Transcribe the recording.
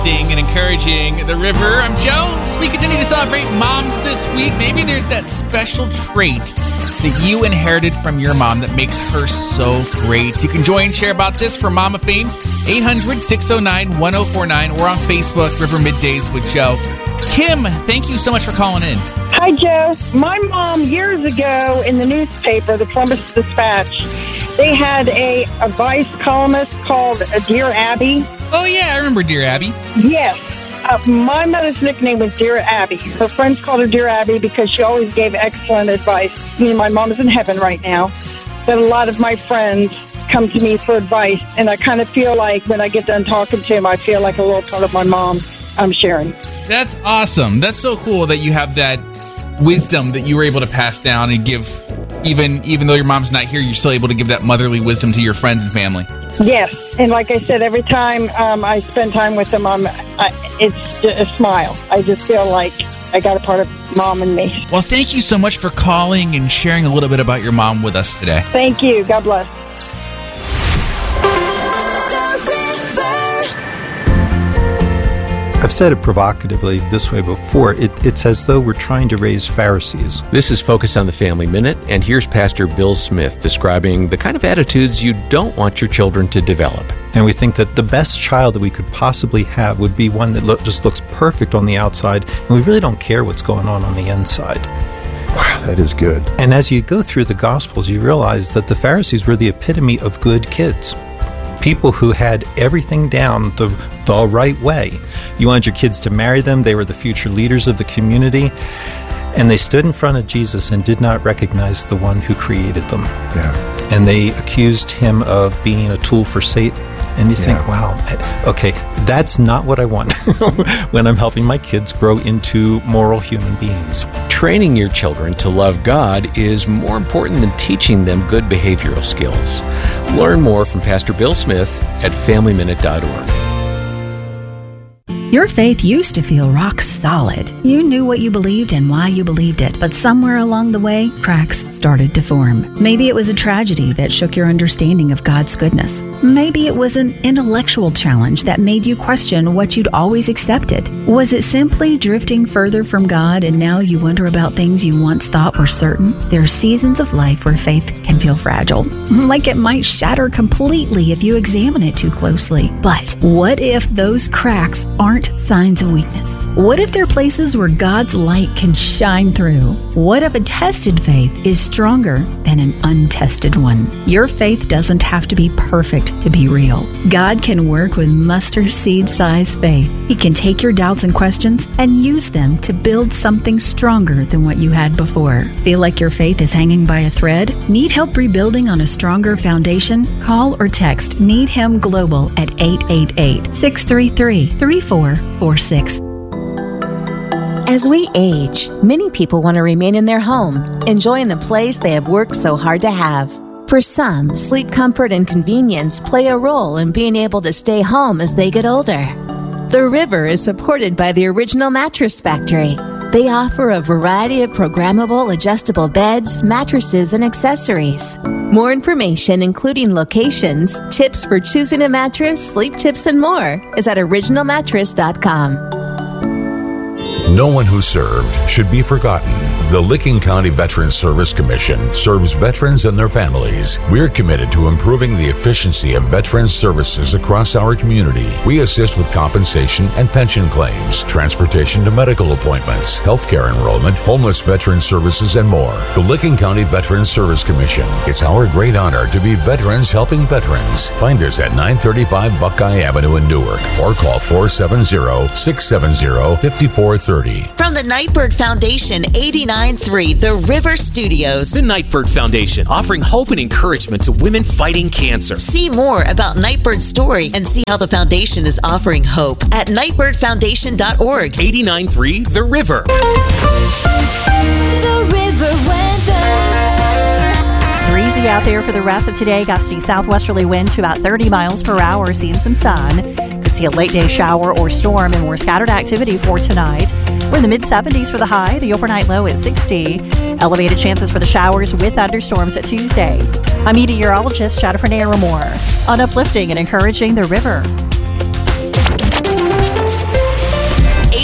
uplifting and encouraging the river. I'm Jones. We continue to celebrate moms this week. Maybe there's that special trait that you inherited from your mom that makes her so great. You can join and share about this for Mama Fame, 800-609-1049, or on Facebook, River Middays with Joe. Kim, thank you so much for calling in. Hi, Joe. My mom, years ago in the newspaper, the Columbus Dispatch, they had a vice columnist called Dear Abby. Oh, yeah, I remember Dear Abby. Yes. My mother's nickname was Dear Abby. Her friends called her Dear Abby because she always gave excellent advice. My mom is in heaven right now, but a lot of my friends come to me for advice, and I kind of feel like when I get done talking to them, I feel like a little part of my mom I'm sharing. That's awesome. That's so cool that you have that wisdom that you were able to pass down and give, even though your mom's not here, you're still able to give that motherly wisdom to your friends and family. Yes, and like I said, every time I spend time with them, it's a smile. I just feel like I got a part of mom in me. Well, thank you so much for calling and sharing a little bit about your mom with us today. Thank you. God bless. I've said it provocatively this way before. It's as though we're trying to raise Pharisees. This is Focus on the Family Minute, and here's Pastor Bill Smith describing the kind of attitudes you don't want your children to develop. And we think that the best child that we could possibly have would be one that just looks perfect on the outside, and we really don't care what's going on the inside. Wow, that is good. And as you go through the Gospels, you realize that the Pharisees were the epitome of good kids. People who had everything down the right way. You wanted your kids to marry them. They were the future leaders of the community. And they stood in front of Jesus and did not recognize the one who created them. Yeah. And they accused him of being a tool for Satan. And you think, wow, okay, that's not what I want when I'm helping my kids grow into moral human beings. Training your children to love God is more important than teaching them good behavioral skills. Learn more from Pastor Bill Smith at FamilyMinute.org. Your faith used to feel rock solid. You knew what you believed and why you believed it, but somewhere along the way, cracks started to form. Maybe it was a tragedy that shook your understanding of God's goodness. Maybe it was an intellectual challenge that made you question what you'd always accepted. Was it simply drifting further from God and now you wonder about things you once thought were certain? There are seasons of life where faith can feel fragile, like it might shatter completely if you examine it too closely. But what if those cracks aren't signs of weakness? What if they're places where God's light can shine through? What if a tested faith is stronger than an untested one? Your faith doesn't have to be perfect to be real. God can work with mustard seed sized faith. He can take your doubts and questions and use them to build something stronger than what you had before. Feel like your faith is hanging by a thread? Need help rebuilding on a stronger foundation? Call or text Need Him Global at 888-633-3446. As we age, many people want to remain in their home, enjoying the place they have worked so hard to have. For some, sleep comfort and convenience play a role in being able to stay home as they get older. The River is supported by the Original Mattress Factory. They offer a variety of programmable adjustable beds, mattresses, and accessories. More information, including locations, tips for choosing a mattress, sleep tips, and more, is at originalmattress.com. No one who served should be forgotten. The Licking County Veterans Service Commission serves veterans and their families. We're committed to improving the efficiency of veterans services across our community. We assist with compensation and pension claims, transportation to medical appointments, healthcare enrollment, homeless veteran services, and more. The Licking County Veterans Service Commission. It's our great honor to be veterans helping veterans. Find us at 935 Buckeye Avenue in Newark or call 470-670-5430. From the Nightbird Foundation, 89.3 The River Studios. The Nightbird Foundation, offering hope and encouragement to women fighting cancer. See more about Nightbird's story and see how the foundation is offering hope at nightbirdfoundation.org. 89.3 The River. The River weather. Breezy out there for the rest of today. Gusty southwesterly wind to about 30 miles per hour, seeing some sun. Could see a late day shower or storm and more scattered activity for tonight. We're in the mid-70s for the high, the overnight low at 60. Elevated chances for the showers with thunderstorms at Tuesday. I'm meteorologist Jennifer Naramore on uplifting and encouraging the river.